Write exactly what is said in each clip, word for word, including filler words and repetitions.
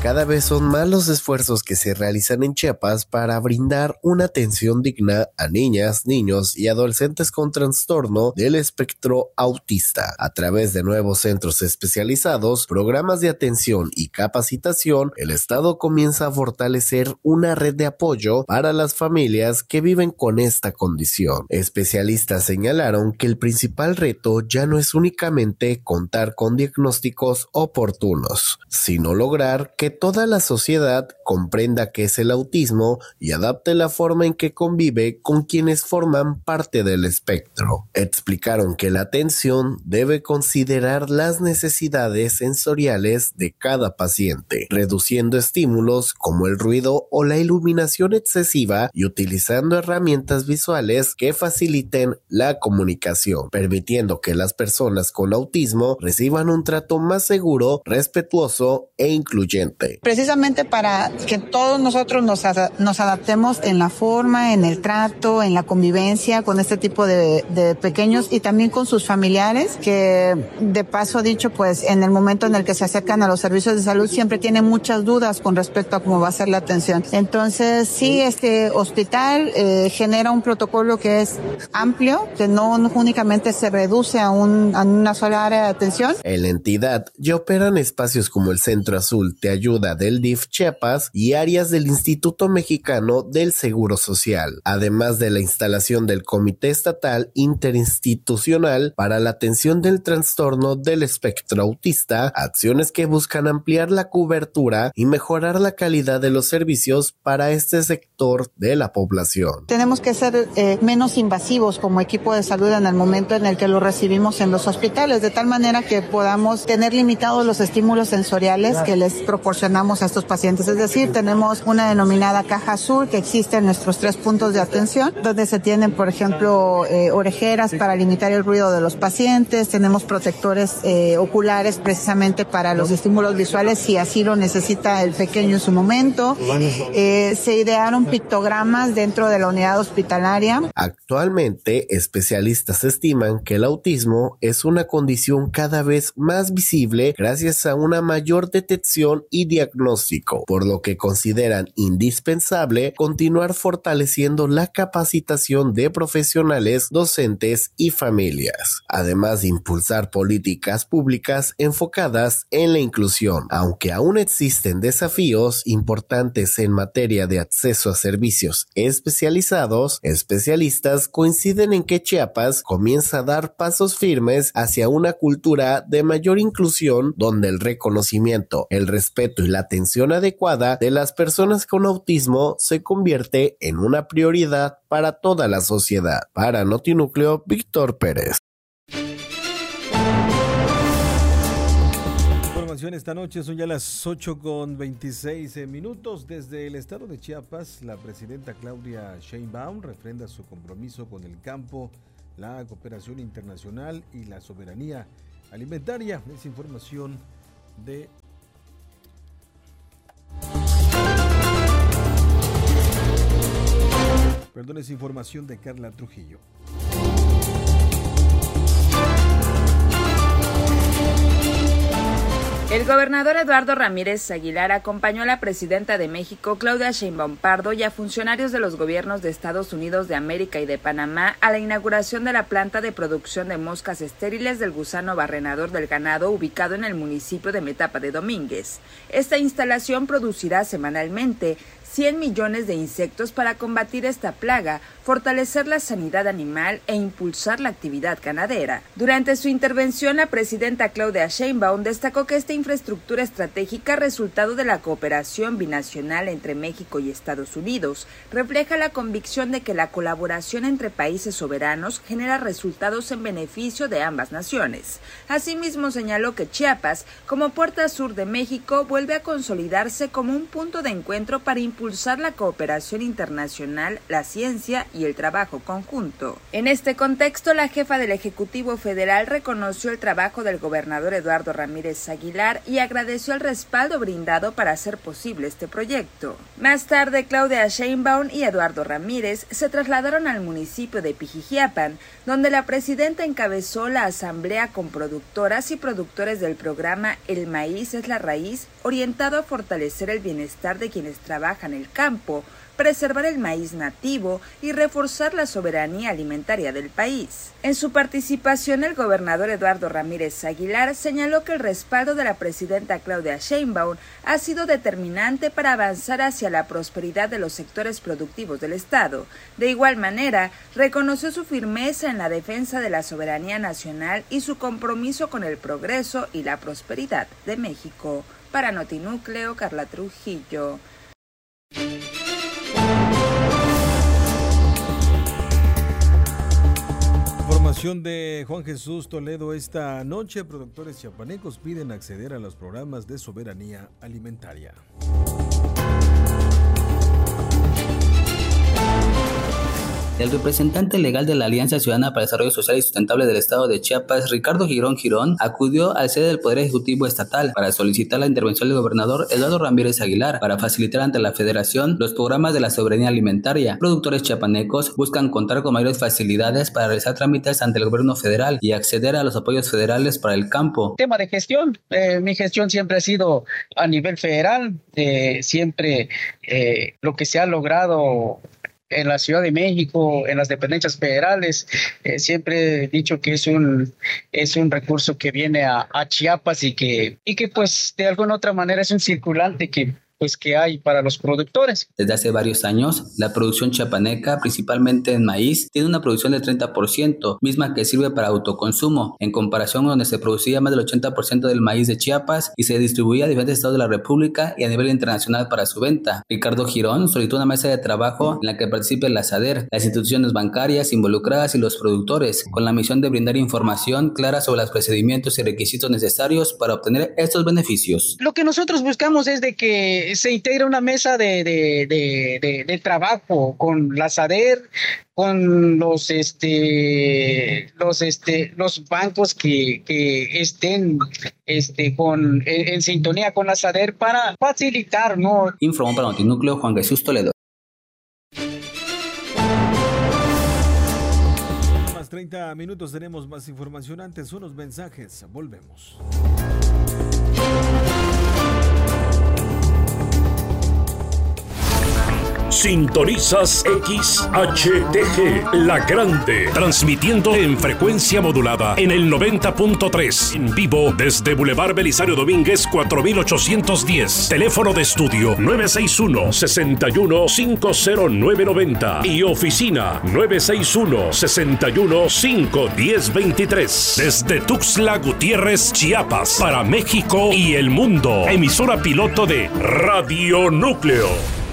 cada vez son más los esfuerzos que se realizan en Chiapas para brindar una atención digna a niñas, niños y adolescentes con trastorno del espectro autista. A través de nuevos centros especializados, programas de atención y capacitación, el Estado comienza a fortalecer una red de apoyo para las familias que viven con esta condición. Especialistas señalaron que el principal reto ya no es únicamente contar con diagnósticos oportunos, sino lograr que toda la sociedad comprenda qué es el autismo y adapte la forma en que convive con quienes forman parte del espectro. Explicaron que la atención debe considerar las necesidades sensoriales de cada paciente, reduciendo estímulos como el ruido o la iluminación excesiva y utilizando herramientas visuales que faciliten la comunicación, permitiendo que las personas con autismo reciban un trato más seguro, respetuoso e incluyente. Precisamente para que todos nosotros nos, nos adaptemos en la forma, en el trato, en la convivencia con este tipo de, de pequeños y también con sus familiares, que de paso dicho, pues en el momento en el que se acercan a los servicios de salud siempre tienen muchas dudas con respecto a cómo va a ser la atención. Entonces sí, este hospital eh, genera un protocolo que es amplio, que no únicamente se reduce a, un, a una sola área de atención. En la entidad ya operan espacios como el Centro Azul Te Ayuda del D I F Chiapas y áreas del Instituto Mexicano del Seguro Social, además de la instalación del Comité Estatal Interinstitucional para la Atención del Trastorno del Espectro Autista, acciones que buscan ampliar la cobertura y mejorar la calidad de los servicios para este sector de la población. Tenemos que ser eh, menos invasivos como equipo de salud en el momento en el que lo recibimos en los hospitales, de tal manera que podamos tener limitados los estímulos sensoriales que les proporcionamos a estos pacientes. Es decir, tenemos una denominada caja azul que existe en nuestros tres puntos de atención, donde se tienen, por ejemplo, eh, orejeras para limitar el ruido de los pacientes, tenemos protectores eh, oculares precisamente para los estímulos visuales si así lo necesita el pequeño en su momento. Eh, se idearon pictogramas dentro de la unidad hospitalaria. Actualmente, especialistas estiman que el autismo es una condición cada vez más visible gracias a una mayor detección y diagnóstico, por lo que consideran indispensable continuar fortaleciendo la capacitación de profesionales, docentes y familias, además de impulsar políticas públicas enfocadas en la inclusión. Aunque aún existen desafíos importantes en materia de acceso a servicios especializados, especialistas coinciden en que Chiapas comienza a dar pasos firmes hacia una cultura de mayor inclusión donde el reconocimiento, el respeto y la atención adecuada de las personas con autismo se convierte en una prioridad para toda la sociedad. Para Notinúcleo, Víctor Pérez. Información esta noche, son ya las ocho con veintiséis minutos. Desde el estado de Chiapas, la presidenta Claudia Sheinbaum refrenda su compromiso con el campo, la cooperación internacional y la soberanía alimentaria. Es información de Perdón, es información de Carla Trujillo. El gobernador Eduardo Ramírez Aguilar acompañó a la presidenta de México, Claudia Sheinbaum Pardo, y a funcionarios de los gobiernos de Estados Unidos de América y de Panamá a la inauguración de la planta de producción de moscas estériles del gusano barrenador del ganado ubicado en el municipio de Metapa de Domínguez. Esta instalación producirá semanalmente cien millones de insectos para combatir esta plaga, fortalecer la sanidad animal e impulsar la actividad ganadera. Durante su intervención, la presidenta Claudia Sheinbaum destacó que esta infraestructura estratégica, resultado de la cooperación binacional entre México y Estados Unidos, refleja la convicción de que la colaboración entre países soberanos genera resultados en beneficio de ambas naciones. Asimismo, señaló que Chiapas, como puerta sur de México, vuelve a consolidarse como un punto de encuentro para impulsar impulsar la cooperación internacional, la ciencia y el trabajo conjunto. En este contexto, la jefa del Ejecutivo Federal reconoció el trabajo del gobernador Eduardo Ramírez Aguilar y agradeció el respaldo brindado para hacer posible este proyecto. Más tarde, Claudia Sheinbaum y Eduardo Ramírez se trasladaron al municipio de Pijijiapan, donde la presidenta encabezó la asamblea con productoras y productores del programa El Maíz es la Raíz, orientado a fortalecer el bienestar de quienes trabajan el campo, preservar el maíz nativo y reforzar la soberanía alimentaria del país. En su participación, el gobernador Eduardo Ramírez Aguilar señaló que el respaldo de la presidenta Claudia Sheinbaum ha sido determinante para avanzar hacia la prosperidad de los sectores productivos del Estado. De igual manera, reconoció su firmeza en la defensa de la soberanía nacional y su compromiso con el progreso y la prosperidad de México. Para Notinúcleo, Carla Trujillo. Información de Juan Jesús Toledo esta noche. Productores chiapanecos piden acceder a los programas de soberanía alimentaria. El representante legal de la Alianza Ciudadana para el Desarrollo Social y Sustentable del Estado de Chiapas, Ricardo Girón Girón, acudió al sede del Poder Ejecutivo Estatal para solicitar la intervención del gobernador Eduardo Ramírez Aguilar para facilitar ante la Federación los programas de la soberanía alimentaria. Productores chiapanecos buscan contar con mayores facilidades para realizar trámites ante el gobierno federal y acceder a los apoyos federales para el campo. Tema de gestión, eh, mi gestión siempre ha sido a nivel federal, eh, siempre eh, lo que se ha logrado en la Ciudad de México, en las dependencias federales, eh, siempre he dicho que es un es un recurso que viene a, a Chiapas y que y que pues de alguna otra manera es un circulante que pues que hay para los productores. Desde hace varios años, la producción chiapaneca, principalmente en maíz, tiene una producción del treinta por ciento, misma que sirve para autoconsumo, en comparación con donde se producía más del ochenta por ciento del maíz de Chiapas y se distribuía a diferentes estados de la República y a nivel internacional para su venta. Ricardo Girón solicitó una mesa de trabajo en la que participe la SADER, las instituciones bancarias involucradas y los productores, con la misión de brindar información clara sobre los procedimientos y requisitos necesarios para obtener estos beneficios. Lo que nosotros buscamos es de que se integra una mesa de, de, de, de, de trabajo con la SADER, con los este los este los bancos que, que estén este con en, en sintonía con la SADER para facilitar, ¿no? Informó para Notinúcleo Juan Jesús Toledo. Más treinta minutos, tenemos más información. Antes unos mensajes, volvemos. Sintonizas X H T G, La Grande, transmitiendo en frecuencia modulada en el noventa punto tres, en vivo desde Boulevard Belisario Domínguez cuatro mil ochocientos diez, teléfono de estudio nueve seis uno, seis uno, cinco cero nueve nueve cero y oficina nueve seis uno, seis uno, cinco uno cero dos tres, desde Tuxtla Gutiérrez, Chiapas, para México y el mundo, emisora piloto de Radio Núcleo.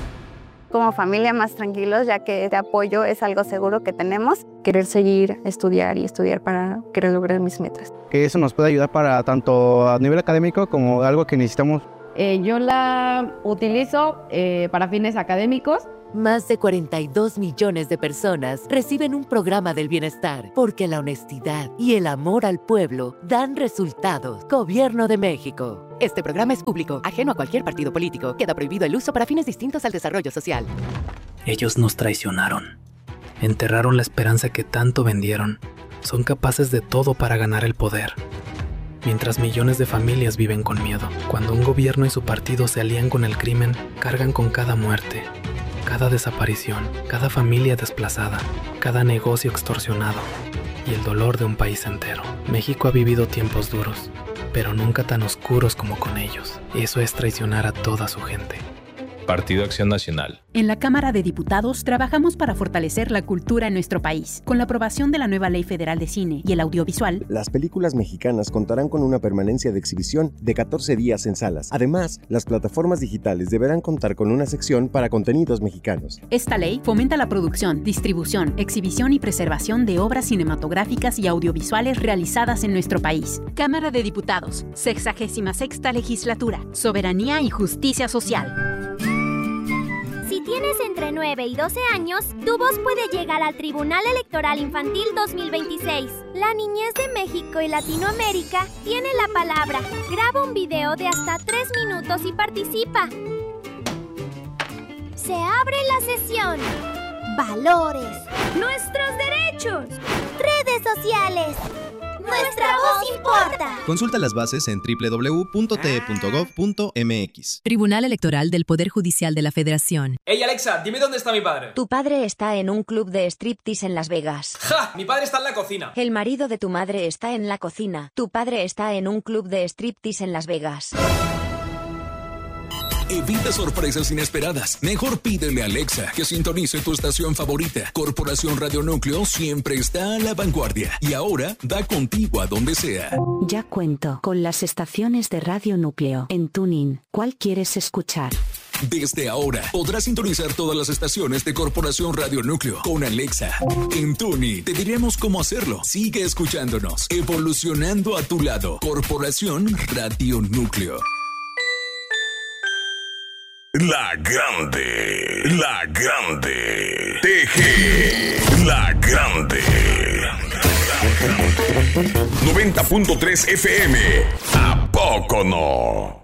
Como familia más tranquilos, ya que este apoyo es algo seguro que tenemos. Querer seguir, estudiar y estudiar para querer lograr mis metas. Que eso nos puede ayudar para tanto a nivel académico como algo que necesitamos. Eh, yo la utilizo eh, para fines académicos. Más de cuarenta y dos millones de personas reciben un programa del bienestar porque la honestidad y el amor al pueblo dan resultados. Gobierno de México. Este programa es público, ajeno a cualquier partido político. Queda prohibido el uso para fines distintos al desarrollo social. Ellos nos traicionaron. Enterraron la esperanza que tanto vendieron. Son capaces de todo para ganar el poder. Mientras millones de familias viven con miedo. Cuando un gobierno y su partido se alían con el crimen, cargan con cada muerte, cada desaparición, cada familia desplazada, cada negocio extorsionado y el dolor de un país entero. México ha vivido tiempos duros, pero nunca tan oscuros como con ellos. Eso es traicionar a toda su gente. Partido Acción Nacional. En la Cámara de Diputados trabajamos para fortalecer la cultura en nuestro país. Con la aprobación de la nueva Ley Federal de Cine y el Audiovisual, las películas mexicanas contarán con una permanencia de exhibición de catorce días en salas. Además, las plataformas digitales deberán contar con una sección para contenidos mexicanos. Esta ley fomenta la producción, distribución, exhibición y preservación de obras cinematográficas y audiovisuales realizadas en nuestro país. Cámara de Diputados, sexagésima sexta legislatura. Soberanía y justicia social. Si tienes entre nueve y doce años, tu voz puede llegar al Tribunal Electoral Infantil dos mil veintiséis. La niñez de México y Latinoamérica tiene la palabra. Graba un video de hasta tres minutos y participa. Se abre la sesión. Valores. Nuestros derechos. Redes sociales. Nuestra voz importa. Consulta las bases en doble u doble u doble u punto t e punto gov punto m x. Tribunal Electoral del Poder Judicial de la Federación. Hey Alexa, dime dónde está mi padre. Tu padre está en un club de striptease en Las Vegas. ¡Ja! Mi padre está en la cocina. El marido de tu madre está en la cocina. Tu padre está en un club de striptease en Las Vegas. Evita sorpresas inesperadas. Mejor pídele a Alexa que sintonice tu estación favorita. Corporación Radio Núcleo siempre está a la vanguardia y ahora va contigo a donde sea. Ya cuento con las estaciones de Radio Núcleo en TuneIn. ¿Cuál quieres escuchar? Desde ahora podrás sintonizar todas las estaciones de Corporación Radio Núcleo con Alexa. En TuneIn te diremos cómo hacerlo. Sigue escuchándonos, evolucionando a tu lado. Corporación Radio Núcleo. La Grande, La Grande, T G, La Grande. noventa punto tres F M, ¿a poco no?